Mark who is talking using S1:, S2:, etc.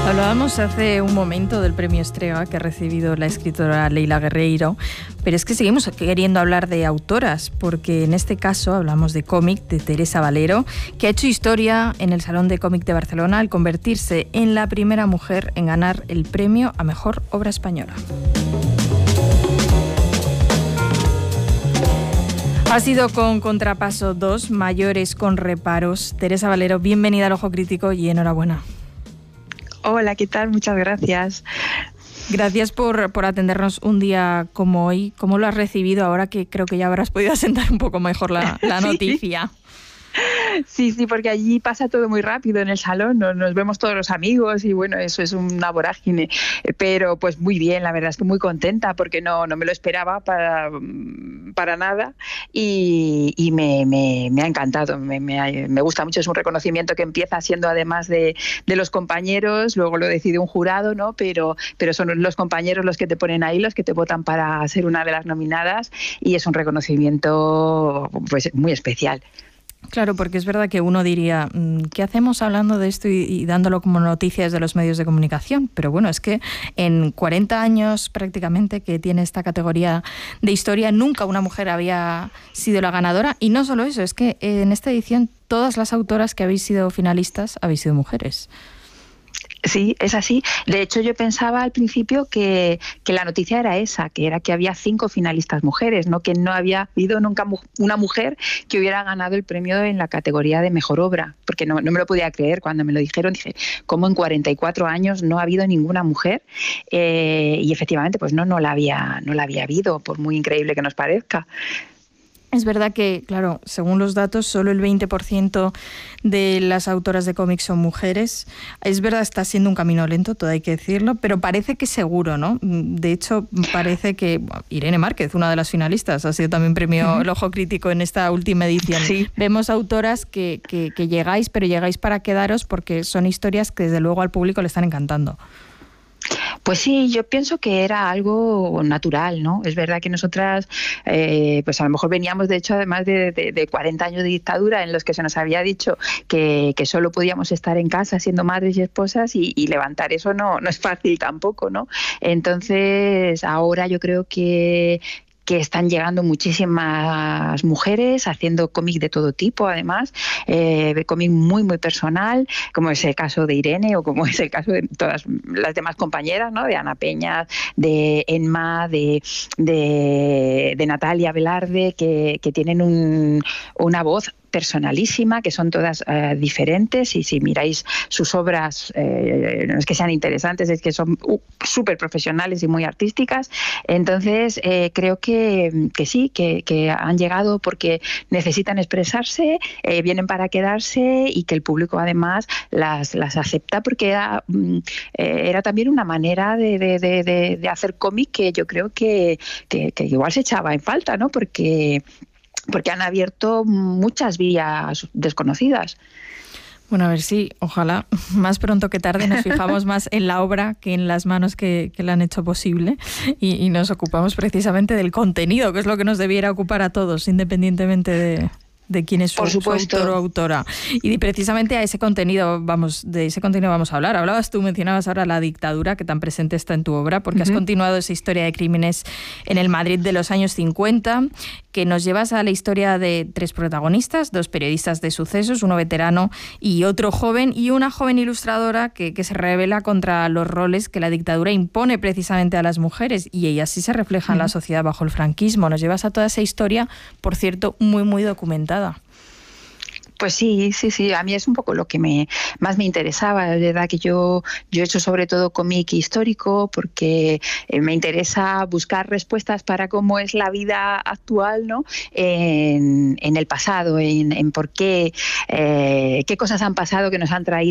S1: Hablábamos hace un momento del premio Estrega que ha recibido la escritora Leila Guerreiro, pero es que seguimos queriendo hablar de autoras, porque en este caso hablamos de cómic de Teresa Valero, que ha hecho historia en el Salón de Cómic de Barcelona al convertirse en la primera mujer en ganar el premio a Mejor Obra Española. Ha sido con Contrapaso 2, Mayores con reparos. Teresa Valero, bienvenida al Ojo Crítico y enhorabuena.
S2: Hola, ¿qué tal? Muchas gracias.
S1: Gracias por atendernos un día como hoy. ¿Cómo lo has recibido ahora que creo que ya habrás podido asentar un poco mejor la noticia?
S2: Sí, porque allí pasa todo muy rápido en el salón, nos vemos todos los amigos y bueno, eso es una vorágine, pero pues muy bien, la verdad es que muy contenta porque no me lo esperaba para nada y me ha encantado, me gusta mucho, es un reconocimiento que empieza siendo además de los compañeros, luego lo decide un jurado, ¿no? Pero son los compañeros los que te ponen ahí, los que te votan para ser una de las nominadas y es un reconocimiento pues muy especial.
S1: Claro, porque es verdad que uno diría, ¿qué hacemos hablando de esto y dándolo como noticias de los medios de comunicación? Pero bueno, es que en 40 años prácticamente que tiene esta categoría de historia, nunca una mujer había sido la ganadora. Y no solo eso, es que en esta edición todas las autoras que habéis sido finalistas habéis sido mujeres.
S2: Sí, es así. De hecho, yo pensaba al principio que la noticia era esa, que era que había 5 finalistas mujeres, ¿no? Que no había habido nunca una mujer que hubiera ganado el premio en la categoría de mejor obra, porque no me lo podía creer cuando me lo dijeron. Dije, ¿cómo en 44 años no ha habido ninguna mujer? Y efectivamente, pues no la había habido, por muy increíble que nos parezca.
S1: Es verdad que, claro, según los datos, solo el 20% de las autoras de cómics son mujeres. Es verdad, está siendo un camino lento, todo hay que decirlo, pero parece que seguro, ¿no? De hecho, parece que Irene Márquez, una de las finalistas, ha sido también premio El Ojo Crítico en esta última edición. Sí. Vemos autoras que llegáis, pero llegáis para quedaros porque son historias que desde luego al público le están encantando.
S2: Pues sí, yo pienso que era algo natural, ¿no? Es verdad que nosotras, pues a lo mejor veníamos, de hecho, además de 40 años de dictadura en los que se nos había dicho que solo podíamos estar en casa siendo madres y esposas y levantar eso no es fácil tampoco, ¿no? Entonces, ahora yo creo que están llegando muchísimas mujeres haciendo cómic de todo tipo, además, cómic muy, muy personal, como es el caso de Irene o como es el caso de todas las demás compañeras, ¿no? De Ana Peña, de Enma, de Natalia Velarde, que tienen una voz personalísima, que son todas diferentes y si miráis sus obras no es que sean interesantes, es que son súper profesionales y muy artísticas. Entonces creo que sí, que han llegado porque necesitan expresarse, vienen para quedarse y que el público además las acepta porque era también una manera de hacer cómic que yo creo que igual se echaba en falta, ¿no? Porque han abierto muchas vías desconocidas.
S1: Bueno, a ver si, ojalá, más pronto que tarde nos fijamos más en la obra que en las manos que la han hecho posible y nos ocupamos precisamente del contenido, que es lo que nos debiera ocupar a todos, independientemente de quién es su autor o autora. Y precisamente de ese contenido vamos a hablar. Mencionabas ahora la dictadura, que tan presente está en tu obra, porque has continuado esa historia de crímenes en el Madrid de los años 50, que nos llevas a la historia de 3 protagonistas, 2 periodistas de sucesos, uno veterano y otro joven, y una joven ilustradora que se rebela contra los roles que la dictadura impone precisamente a las mujeres, y así se refleja en la sociedad bajo el franquismo. Nos llevas a toda esa historia, por cierto, muy, muy documentada.
S2: Pues sí, a mí es un poco lo que más me interesaba. Es verdad que yo he hecho sobre todo cómic histórico porque me interesa buscar respuestas para cómo es la vida actual, ¿no? En el pasado, en por qué cosas han pasado que nos han traído